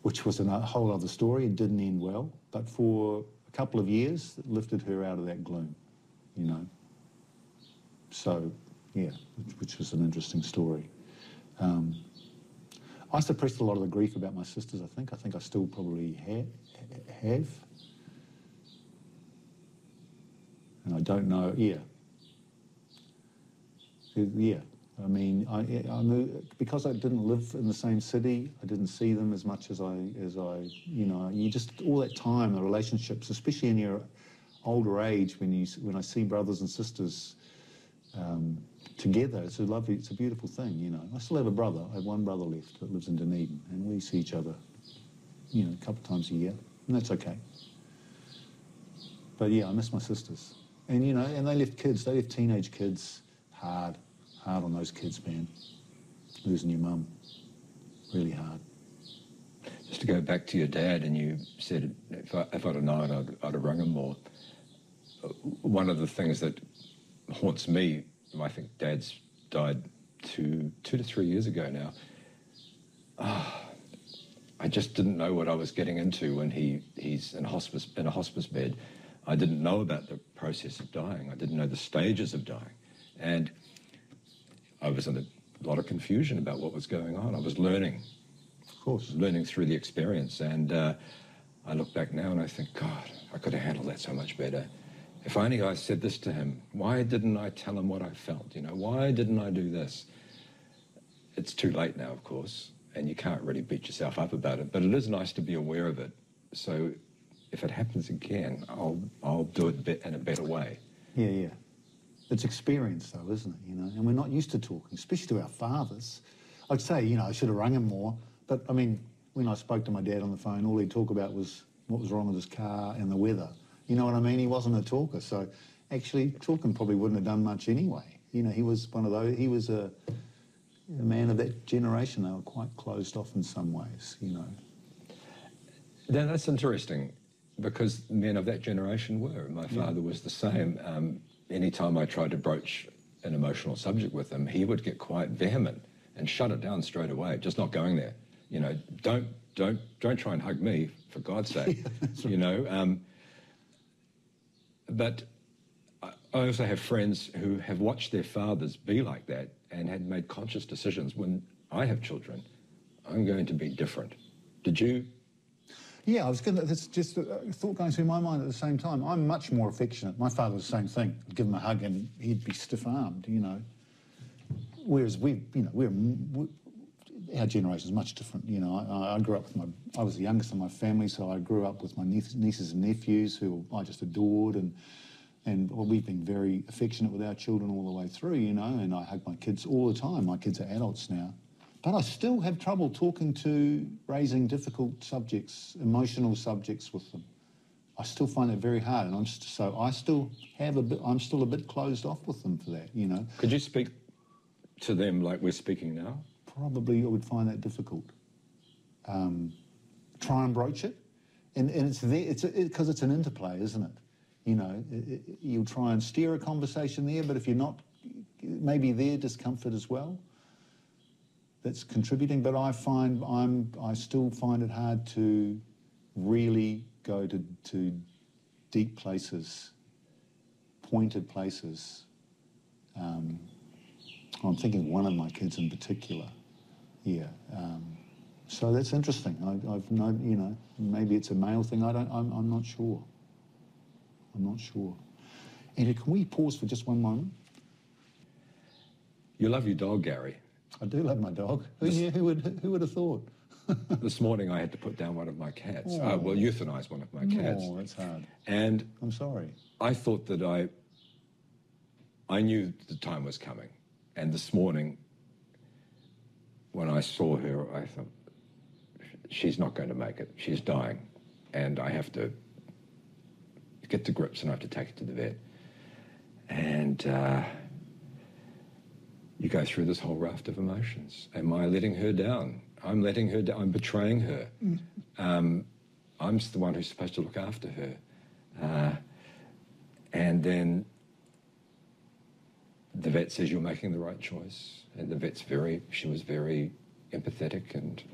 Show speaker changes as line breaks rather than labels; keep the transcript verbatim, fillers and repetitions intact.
which was a whole other story. It didn't end well, but for a couple of years, it lifted her out of that gloom, you know. So, yeah, which was an interesting story. Um, I suppressed a lot of the grief about my sisters, I think. I think I still probably ha have. And I don't know, yeah. Yeah, I mean, I, I moved, because I didn't live in the same city, I didn't see them as much as I, as I, you know, you just, all that time, the relationships, especially in your older age, when you, when I see brothers and sisters um, together, it's a lovely, it's a beautiful thing, you know. I still have a brother. I have one brother left that lives in Dunedin, and we see each other, you know, a couple of times a year, and that's okay. But yeah, I miss my sisters. And, you know, and they left kids, they left teenage kids. Hard, hard on those kids, man. Losing your mum, really hard.
Just to go back to your dad, and you said, if, I, if I'd have known, I'd, I'd have rung him more. One of the things that haunts me, I think Dad's died two, two to three years ago now. Oh, I just didn't know what I was getting into when he, he's in, hospice, in a hospice bed. I didn't know about the process of dying. I didn't know the stages of dying. And I was in a lot of confusion about what was going on. I was learning.
Of course.
Learning through the experience. And uh, I look back now and I think, God, I could have handled that so much better. If only I said this to him. Why didn't I tell him what I felt? You know, why didn't I do this? It's too late now, of course, and you can't really beat yourself up about it, but it is nice to be aware of it. So if it happens again, I'll, I'll do it in a better way.
Yeah, yeah. It's experience, though, isn't it? You know, and we're not used to talking, especially to our fathers. I'd say, you know, I should have rung him more, but I mean, when I spoke to my dad on the phone, all he'd talk about was what was wrong with his car and the weather. You know what I mean? He wasn't a talker, so actually talking probably wouldn't have done much anyway. You know, he was one of those. He was a, a man of that generation. They were quite closed off in some ways. You know.
Now that's interesting, because men of that generation were. My father yeah. was the same. Um, Anytime I tried to broach an emotional subject with him, he would get quite vehement and shut it down straight away. Just not going there. You know, don't don't don't try and hug me, for God's sake.
Yeah, right.
You know. Um, but I also have friends who have watched their fathers be like that and had made conscious decisions. When I have children, I'm going to be different. Did you?
Yeah, I was going to, that's just a thought going through my mind at the same time. I'm much more affectionate. My father was the same thing. I'd give him a hug and he'd be stiff-armed, you know. Whereas we, you know, we're, we, our generation's much different. You know, I, I grew up with my, I was the youngest in my family, so I grew up with my nieces and nephews who I just adored, and, and well, we've been very affectionate with our children all the way through, you know, and I hug my kids all the time. My kids are adults now. But I still have trouble talking to, raising difficult subjects, emotional subjects with them. I still find it very hard, and I'm st so I still have a bit, I'm still a bit closed off with them for that, you know.
Could you speak to them like we're speaking now?
Probably I would find that difficult. Um, try and broach it, and, and it's there, it's because it, it's an interplay, isn't it? You know, it, it, you'll try and steer a conversation there, but if you're not, maybe their discomfort as well. That's contributing, but I find I'm I still find it hard to really go to to deep places, pointed places. Um, I'm thinking one of my kids in particular. Yeah. Um, so that's interesting. I, I've known, you know, maybe it's a male thing. I don't. I'm, I'm not sure. I'm not sure. And can we pause for just one moment?
You love your dog, Gary.
I do love my dog. Who,
This,
yeah, who would who would have thought?
This morning I had to put down one of my cats.
Oh.
Uh, well, euthanize one of my cats.
Oh, that's hard.
And
I'm sorry.
I thought that I, I knew the time was coming. And this morning, when I saw her, I thought, she's not going to make it. She's dying. And I have to get to grips and I have to take her to the vet. And uh, you go through this whole raft of emotions. Am I letting her down? I'm letting her down. I'm betraying her. Mm. Um, I'm the one who's supposed to look after her. Uh, and then the vet says you're making the right choice. And the vet's very, she was very empathetic and